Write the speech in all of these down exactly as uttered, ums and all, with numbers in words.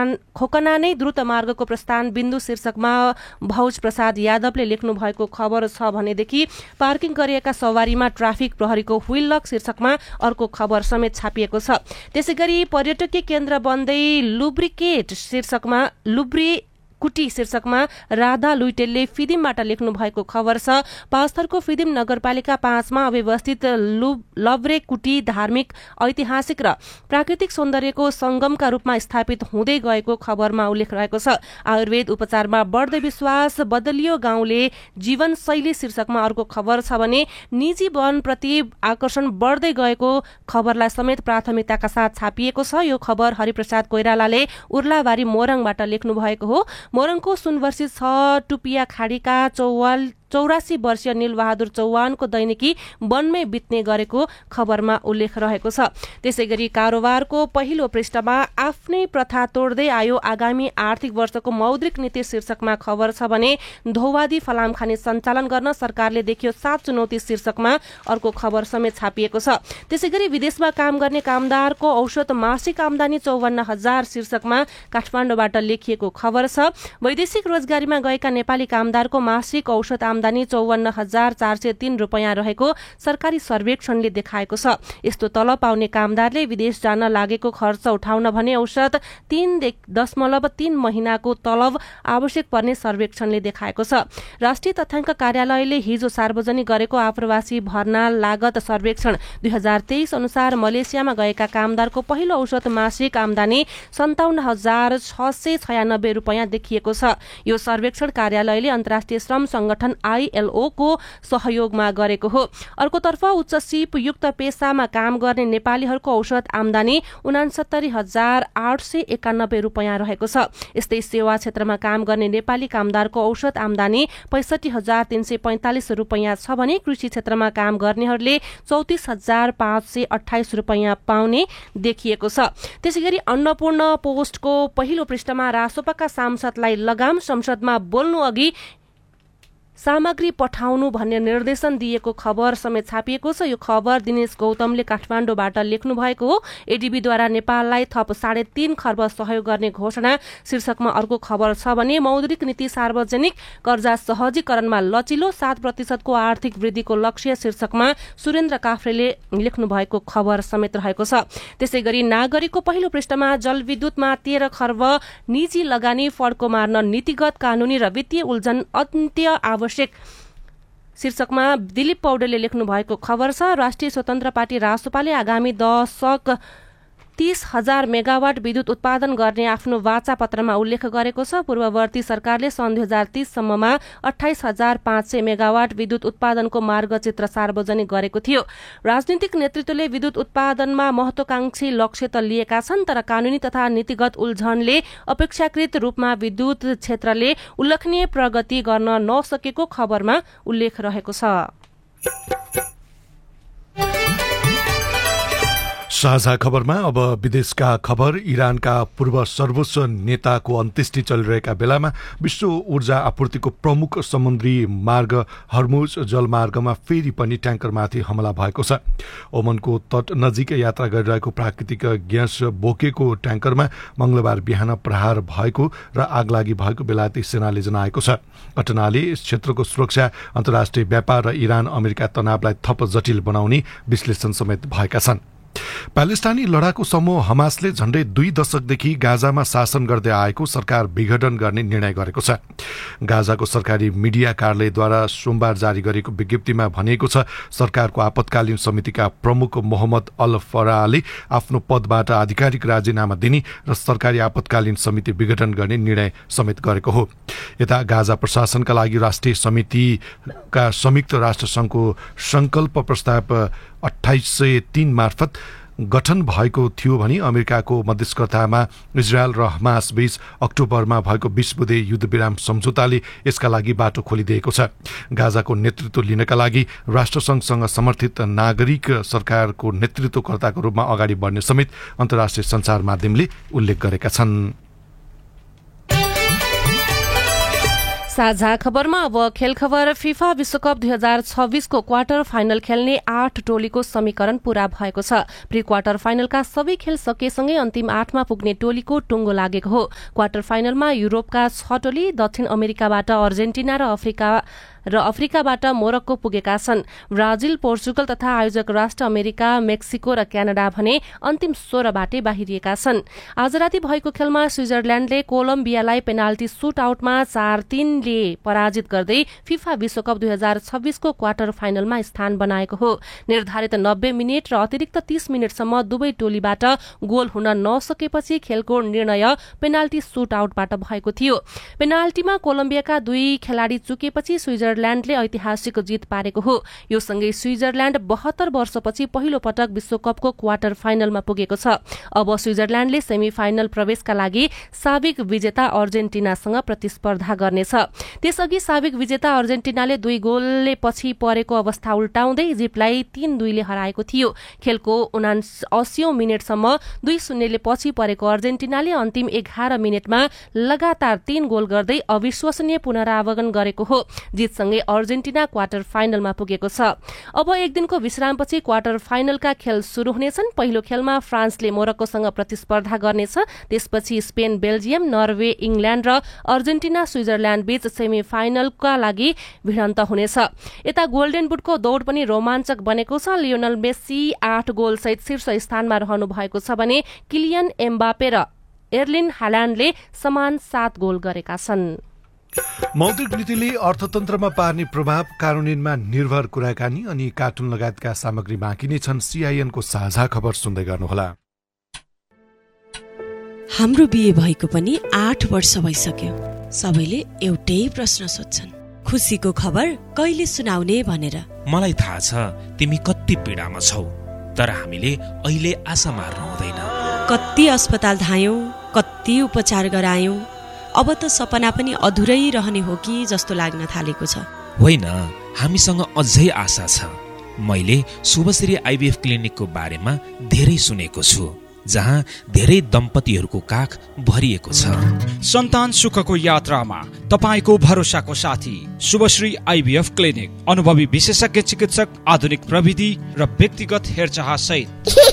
प्रस्थान खोकना नै द्रुत मार्गको प्रस्थान बिन्दु शीर्षकमा भौज प्रसाद यादवले लेख्नु भएको खबर छ भनेदेखि पार्किङ गरिएका सवारीमा ट्राफिक प्रहरीको व्हील लक शीर्षकमा अर्को खबर समेत छापिएको छ। त्यसैगरी पर्यटकीय केन्द्र बन्दै लुब्रिकेट शीर्षकमा लुब्री कुटी शीर्षकमा राधा लुइटेलले फिदिमबाट लेख्नु भएको खबर छ। पाँचथरको फिदिम नगरपालिका पाँचमा अव्यवस्थित लब्रे कुटी धार्मिक ऐतिहासिक र प्राकृतिक सौन्दर्यको संगमका रूपमा स्थापित हुँदै गएको खबरमा उल्लेख रहेको छ। आयुर्वेद उपचारमा बढ्दै विश्वास बदलियो गाउँले जीवनशैली शीर्षकमा अर्को खबर छ भने निजी वनप्रति आकर्षण बढ्दै गएको खबरलाई समेत प्राथमिकताका साथ छापिएको छ। यो खबर हरिप्रसाद कोइरालाले उर्लाबारी मोरङबाट लेख्नु भएको हो। मोरङको सुनवर्षी छ टुपिया खाडीका चौवाल चौरासी वर्षीय नीलबहादुर चौहानको दैनिकी वनमै बित्ने गरेको खबरमा उल्लेख रहेको छ। त्यसैगरी कारोबारको पहिलो पृष्ठमा आफ्नै प्रथा तोड्दै आयो आगामी आर्थिक वर्षको मौद्रिक नीति शीर्षकमा खबर छ भने धौवादी फलामखानी सञ्चालन गर्न सरकारले देखियो सात चुनौती शीर्षकमा अर्को खबर समेत छापिएको छ। त्यसैगरी विदेशमा काम गर्ने कामदारको औसत मासिक आमदानी चौवन्न हजार शीर्षकमा काठमाडौँबाट लेखिएको खबर छ। वैदेशिक रोजगारीमा गएका नेपाली कामदारको मासिक औसत आमदानी चौवन्न हजार चार सय तीन रुपियाँ रहेको सरकारी सर्वेक्षणले देखाएको छ। यस्तो तलब पाउने कामदारले विदेश जान लागेको खर्च उठाउन भने औसत तीन दशमलव तीन महिनाको तलब आवश्यक पर्ने सर्वेक्षणले देखाएको छ। राष्ट्रिय तथ्याङ्क कार्यालयले हिजो सार्वजनिक गरेको आप्रवासी भर्ना लागत सर्वेक्षण दुई हजार तेइस अनुसार मलेसियामा गएका कामदारको पहिलो औसत मासिक आमदानी सन्ताउन्न हजार छ सय छयानब्बे रुपियाँ देखिएको छ। यो सर्वेक्षण कार्यालयले अन्तर्राष्ट्रिय श्रम संगठन आईएलओ को सहयोगमा गरेको हो। अर्कोतर्फ उच्च सिप युक्त पेसामा काम गर्ने नेपालीहरूको औसत आमदानी उनासत्तरी हजार आठ सय एकानब्बे रुपियाँ रहेको छ। यस्तै सेवा क्षेत्रमा काम गर्ने नेपाली कामदारको औसत आमदानी पैंसठी हजार तीन सय पैंतालिस रुपियाँ छ भने कृषि क्षेत्रमा काम गर्नेहरूले चौतिस हजार पाँच सय अठाइस रुपियाँ पाउने देखिएको छ। त्यसैगरी अन्नपूर्ण पोस्टको पहिलो पृष्ठमा रासोपाका सांसदलाई लगाम संसदमा बोल्नु अघि सामग्री पठाउनु भन्ने निर्देशन दिएको खबर समेत छापिएको छ। यो खबर दिनेश गौतमले काठमाडौँबाट लेख्नु भएको हो। एडीबीद्वारा नेपाललाई थप साढे तीन खर्ब सहयोग गर्ने घोषणा शीर्षकमा अर्को खबर छ भने मौद्रिक नीति सार्वजनिक कर्जा सहजीकरणमा लचिलो सात प्रतिशतको आर्थिक वृद्धिको लक्ष्य शीर्षकमा सुरेन्द्र काफ्रेले लेख्नु भएको खबर समेत रहेको छ। त्यसै गरी नागरिकको पहिलो पृष्ठमा जलविद्युतमा तेह्र खर्ब निजी लगानी फड्को मार्न नीतिगत कानूनी र वित्तीय उल्झन अन्त्य आवश्यक शीर्षकमा दिलीप पौडेलले लेख्नु भएको खबर छ। राष्ट्रिय स्वतन्त्र पार्टी रासोपाले आगामी दशक तीस हजार मेगावाट विद्युत उत्पादन गर्ने आफ्नो वाचा पत्रमा उल्लेख गरेको छ। पूर्ववर्ती सरकारले सन् दुई हजार तीस सम्ममा अठाइस हजार पाँच सय मेगावाट विद्युत उत्पादनको मार्गचित्र सार्वजनिक गरेको थियो। राजनीतिक नेतृत्वले विद्युत उत्पादनमा महत्वाकांक्षी लक्ष्य त लिएका छन् तर कानूनी तथा नीतिगत उल्झनले अपेक्षाकृत रूपमा विद्युत क्षेत्रले उल्लेखनीय प्रगति गर्न नसकेको खबरमा उल्लेख रहेको छ। साझा खबरमा अब विदेशका खबर। इरानका पूर्व सर्वोच्च नेताको अन्त्येष्टि चलिरहेका बेलामा विश्व ऊर्जा आपूर्तिको प्रमुख समुद्री मार्ग हर्मुज जलमार्गमा फेरि पनि ट्याङ्करमाथि हमला भएको छ। ओमनको तट नजिकै यात्रा गरिरहेको प्राकृतिक ग्यास बोकेको ट्याङ्करमा मंगलबार बिहान प्रहार भएको र आगलागी भएको बेलायती सेनाले जनाएको छ। घटनाले यस क्षेत्रको सुरक्षा, अन्तर्राष्ट्रिय व्यापार र इरान अमेरिका तनावलाई थप जटिल बनाउने विश्लेषण समेत भएका छन्। प्यालेस्टाइनी लडाकु समूह हमासले झण्डै दुई दशकदेखि गाजामा शासन गर्दै आएको सरकार विघटन गर्ने निर्णय गरेको छ। गाजाको सरकारी मिडिया कार्यालयद्वारा सोमबार जारी गरेको विज्ञप्तिमा भनिएको छ सरकारको आपतकालीन समितिका प्रमुख मोहम्मद अल फराहले आफ्नो पदबाट आधिकारिक राजीनामा दिने र सरकारी आपतकालीन समिति विघटन गर्ने निर्णय समेत गरेको हो। यता गाजा प्रशासनका लागि राष्ट्रिय समितिका संयुक्त राष्ट्रसंघको संकल्प प्रस्ताव अठाइस सय तीन मार्फत गठन भएको थियो भने अमेरिकाको मध्यस्थतामा इजरायल र हमास बीच अक्टोबरमा भएको बीस बुँदे युद्धविराम सम्झौताले यसका लागि बाटो खोलिदिएको छ। गाजाको नेतृत्व लिनका लागि राष्ट्रसंघसँग समर्थित नागरिक सरकारको नेतृत्वकर्ताको रूपमा अगाडि बढ्ने समेत अन्तर्राष्ट्रिय सञ्चार माध्यमले उल्लेख गरेका छन्। साझा खबरमा अब खेल खबर। फिफा विश्वकप दुई हजार छब्बीसको क्वार्टर फाइनल खेल्ने आठ टोलीको समीकरण पूरा भएको छ। प्री क्वार्टर फाइनलका सबै खेल सकिएसँगै अन्तिम आठमा पुग्ने टोलीको टुङ्गो लागेको हो। क्वार्टर फाइनलमा युरोपका छ टोली, दक्षिण अमेरिकाबाट अर्जेन्टिना र अफ्रिका र अफ्रिकाबाट मोरक्को पुगेका छन्। ब्राजिल, पोर्चुगल तथा आयोजक राष्ट्र अमेरिका, मेक्सिको र क्यानाडा भने अन्तिम सोह्रबाटै बाहिरिएका छन्। आज राति भएको खेलमा स्विजरल्याण्डले कोलम्बियालाई पेनाल्टी सुट आउटमा चार तीनले पराजित गर्दै फिफा विश्वकप दुई हजार छब्बीसको क्वार्टर फाइनलमा स्थान बनाएको हो। निर्धारित नब्बे मिनट र अतिरिक्त तीस मिनटसम्म दुवै टोलीबाट गोल हुन नसकेपछि खेलको निर्णय पेनाल्टी सुट आउटबाट भएको थियो। पेनाल्टीमा कोलम्बियाका दुई खेलाड़ी चुकेपछि स्विजर ल्याण्डले ऐतिहासिक जित पारेको हो। यो सँगै स्विजरल्याण्ड बहत्तर वर्षपछि पहिलो पटक विश्वकपको क्वार्टर फाइनलमा पुगेको छ। अब स्विजरल्याण्डले सेमी फाइनल प्रवेशका लागि साबिक विजेता अर्जेन्टिनासँग प्रतिस्पर्धा गर्नेछ। त्यसअघि साबिक विजेता अर्जेन्टिनाले दुई गोलले पछि परेको अवस्था उल्टाउँदै इजिप्टलाई तीन दुईले हराएको थियो। खेलको उनासीऔं मिनटसम्म दुई शून्यले पछि परेको अर्जेन्टिनाले अन्तिम एघार मिनटमा लगातार तीन गोल गर्दै अविश्वसनीय पुनरावगमन गरेको हो। जितसँगै अर्जेन्टिना क्वार्टर फाइनलमा पुगेको छ। अब एक दिनको विश्रामपछि क्वार्टर फाइनलका खेल शुरू हुनेछन्। पहिलो खेलमा फ्रान्सले मोरक्कोसँग प्रतिस्पर्धा गर्नेछ। त्यसपछि स्पेन, बेल्जियम, नर्वे, इङ्ल्याण्ड र अर्जेन्टिना स्विजरल्याण्ड बीच सेमी फाइनलका लागि भिडन्त हुनेछ। यता गोल्डेन बुटको दौड़ पनि रोमाञ्चक बनेको छ। लियोनल मेस्सी आठ गोलसहित शीर्ष स्थानमा रहनु भएको छ भने किलियन एम्बापे र एर्लिन हाल्यान्डले समान सात गोल गरेका छन्। मौद्रिक नीतिले अर्थतन्त्रमा पार्ने प्रभाव, कानूनमा निर्भर कुराकानी अनि कार्टुन लगायतका सामग्री बाँकी नै छन्। सीआईएनको साझा खबर सुन्दै गर्नुहोला। हाम्रो बिहे भएको पनि आठ वर्ष भइसक्यो। सबैले एउटै प्रश्न सोध्छन्, खुसीको खबर कहिले सुनाउने भनेर। मलाई थाहा छ तिमी कति पीडामा छौ, तर हामीले अहिले आशा मार्नु हुँदैन। कति अस्पताल धायौं, कति उपचार गरायौं, अब त सपना पनि अधुरै रहने हो कि जस्तो लाग्न थालेको छ। होइन, हामीसँग अझै आशा छ। मैले शुभश्री आइभीएफ क्लिनिकको बारेमा धेरै सुनेको छु, जहाँ धेरै दम्पतिहरूको काख भरिएको छ। सन्तान सुखको यात्रामा तपाईको भरोसाको साथी शुभश्री आइभीएफ क्लिनिक। अनुभवी विशेषज्ञ चिकित्सक, आधुनिक प्रविधि र व्यक्तिगत हेरचाह सहित।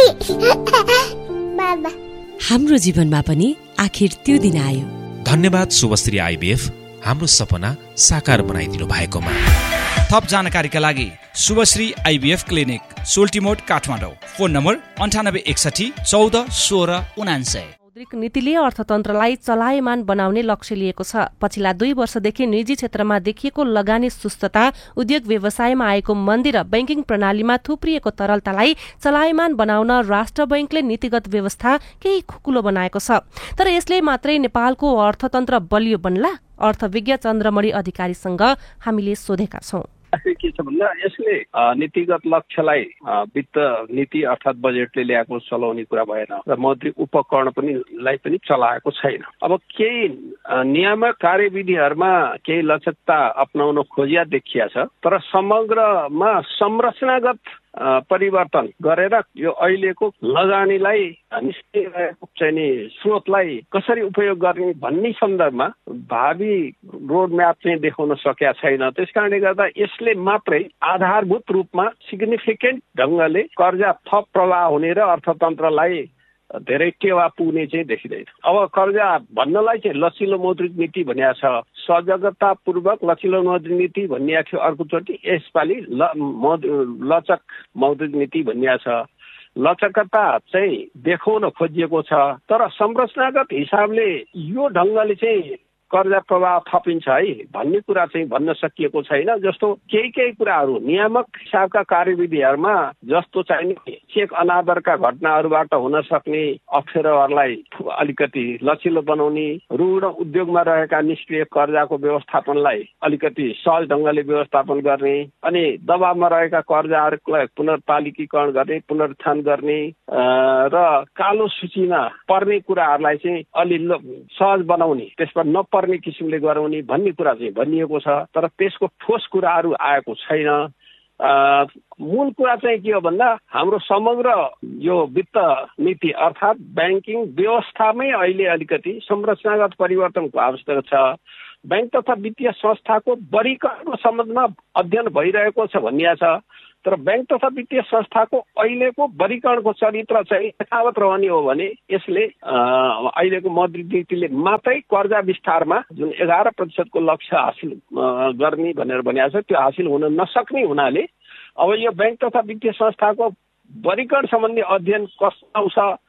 हाम्रो जीवनमा पनि आखिर त्यो दिन आयो। धन्यवाद शुभश्री आइभीएफ, हाम्रो सपना साकार बनाइदिनु भएकोमा। थप जानकारीका लागि Shubhashree IVF clinic, सोल्टिमोड, Kathmandu. Phone number अन्ठानब्बे एकसठी चौध सोह्र उनान्सय। मौद्रिक नीतिले अर्थतन्त्रलाई चलायमान बनाउने लक्ष्य लिएको छ। पछिल्ला दुई वर्षदेखि निजी क्षेत्रमा देखिएको लगानी सुस्तता, उद्योग व्यवसायमा आएको मन्दी र बैंकिङ प्रणालीमा थुप्रिएको तरलतालाई चलायमान बनाउन राष्ट्र बैंकले नीतिगत व्यवस्था केही खुकुलो बनाएको छ। तर यसले मात्रै नेपालको अर्थतन्त्र बलियो बन्ला? अर्थविज्ञ चन्द्रमणि अधिकारीसँग हामीले सोधेका छौं। के छ भन्दा यसले नीतिगत लक्ष्यलाई वित्त नीति अर्थात् बजेटले ल्याएको चलाउने कुरा भएन र मौद्रिक उपकरण पनि लाई पनि चलाएको छैन। अब केही नियामक कार्यविधिहरूमा केही लचकता अपनाउन खोजिया देखिया छ, तर समग्रमा संरचनागत परिवर्तन गरेर यो अहिलेको लगानीलाई निस्किरहेको चाहिँ स्रोतलाई कसरी उपयोग गर्ने भन्ने सन्दर्भमा भावी रोड म्याप चाहिँ देखाउन सकेका छैन। त्यसकारणले गर्दा यसले मात्रै आधारभूत रूपमा सिग्निफिकेन्ट ढङ्गले कर्जा थप प्रवाह हुने र अर्थतन्त्रलाई धेरै टेवा पुग्ने चाहिँ देखिँदैन। अब कर्जा भन्नलाई चाहिँ लचिलो मौद्रिक नीति भनिएको छ, सजगतापूर्वक लचिलो मौद्रिक नीति भनिएको थियो अर्कोचोटि, यसपालि ल लचक मौद्रिक नीति भनिएको छ। लचकता चाहिँ देखाउन खोजिएको छ, तर संरचनागत हिसाबले यो ढङ्गले चाहिँ कर्जा प्रवाह थपिन्छ है भन्ने कुरा चाहिँ भन्न सकिएको छैन। जस्तो केही केही कुराहरू नियामक हिसाबका कार्यविधिहरूमा जस्तो चाहिँ चेक अनादरका घटनाहरूबाट हुन सक्ने अप्ठ्यारोहरूलाई अलिकति लचिलो बनाउने, ऋण उद्योगमा रहेका निष्क्रिय कर्जाको व्यवस्थापनलाई अलिकति सहज ढङ्गले व्यवस्थापन गर्ने, अनि दबावमा रहेका कर्जाहरूलाई पुनर्तालिकीकरण गर्ने, पुनरुत्थान गर्ने र कालो सूचीमा पर्ने कुराहरूलाई चाहिँ अलि सहज बनाउने, त्यसमा नपर्ने किसिमले गराउने भन्ने कुरा चाहिँ भनिएको छ, तर त्यसको ठोस कुराहरू आएको छैन। मूल कुरा चाहिँ के हो भन्दा हाम्रो समग्र यो वित्त नीति अर्थात् ब्याङ्किङ व्यवस्थामै अहिले अलिकति संरचनागत परिवर्तनको आवश्यकता छ। बैंक तथा वित्तीय संस्थाको वर्गीकरणको सम्बन्धमा अध्ययन भइरहेको छ भनिएको छ। तर बैंक तथा वित्तीय संस्थाको अहिलेको वर्गीकरणको चरित्र चाहिँ यथावत रहने हो भने यसले अहिलेको मौद्रिक नीतिले मात्रै कर्जा विस्तारमा जुन एघार प्रतिशतको लक्ष्य हासिल गर्ने भनेर भनिएको छ त्यो हासिल हुन नसक्ने हुनाले अब यो बैंक तथा वित्तीय संस्थाको वर्गीकरण सम्बन्धी अध्ययन कस्तो आउँछ